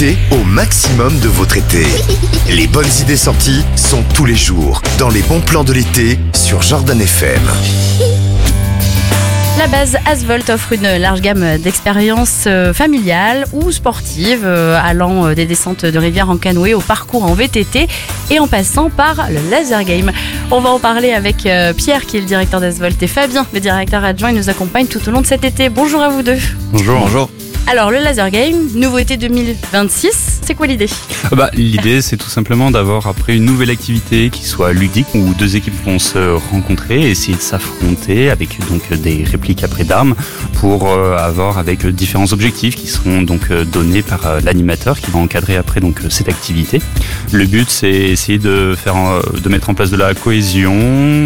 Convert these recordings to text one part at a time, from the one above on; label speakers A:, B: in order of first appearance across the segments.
A: Profitez au maximum de votre été. Les bonnes idées sorties sont tous les jours dans les bons plans de l'été sur Jordan FM.
B: La base Asvolt offre une large gamme d'expériences familiales ou sportives, allant des descentes de rivière en canoë au parcours en VTT et en passant par le laser game. On va en parler avec Pierre qui est le directeur d'Asvolt et Fabien, le directeur adjoint. Il nous accompagne tout au long de cet été. Bonjour à vous deux.
C: Bonjour.
B: Alors le laser game, nouveauté 2026, c'est quoi l'idée ?
C: L'idée, c'est tout simplement d'avoir après une nouvelle activité qui soit ludique où deux équipes vont se rencontrer et essayer de s'affronter avec donc des répliques après d'armes pour avoir avec différents objectifs qui seront donc donnés par l'animateur qui va encadrer après donc cette activité. Le but, c'est essayer de mettre en place de la cohésion,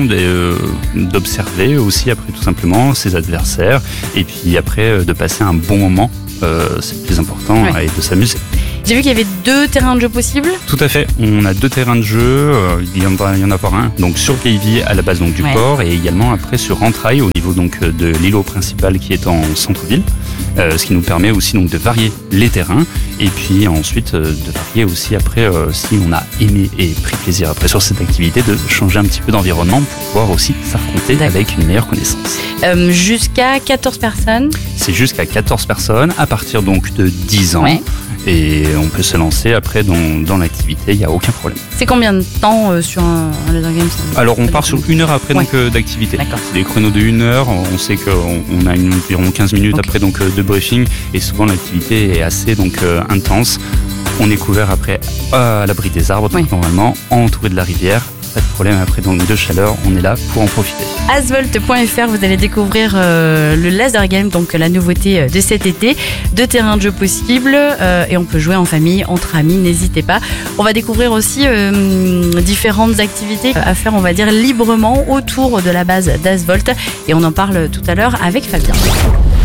C: d'observer aussi après tout simplement ses adversaires et puis après de passer un bon moment. C'est le plus important,
B: ouais.
C: Et de s'amuser.
B: J'ai vu qu'il y avait 2 terrains de jeu possibles.
C: Tout à fait, on a 2 terrains de jeu, il y en a avoir un donc sur Pays à la base donc, du port et également après sur Entrailles au niveau donc, de l'îlot principal qui est en centre-ville, ce qui nous permet aussi donc, de varier les terrains et puis ensuite de varier aussi après si on a aimé et pris plaisir après sur cette activité de changer un petit peu d'environnement pour pouvoir aussi s'affronter avec une meilleure connaissance.
B: Jusqu'à 14 personnes.
C: C'est jusqu'à 14 personnes à partir donc de 10 ans.
B: Ouais.
C: Et on peut se lancer après dans l'activité, il n'y a aucun problème.
B: C'est combien de temps sur un laser game ?
C: Alors on part sur 1 heure après donc, d'activité.
B: D'accord.
C: C'est des chronos de 1 heure, on sait qu'on a environ 15 minutes après donc, de briefing et souvent l'activité est assez donc, intense. On est couvert après à l'abri des arbres donc, normalement, entouré de la rivière. Pas de problème après donc de chaleur, on est là pour en profiter.
B: Asvolt.fr, vous allez découvrir le laser game, donc la nouveauté de cet été. 2 terrains de jeu possibles et on peut jouer en famille, entre amis, n'hésitez pas. On va découvrir aussi différentes activités à faire, on va dire, librement autour de la base d'Asvolt et on en parle tout à l'heure avec Fabien.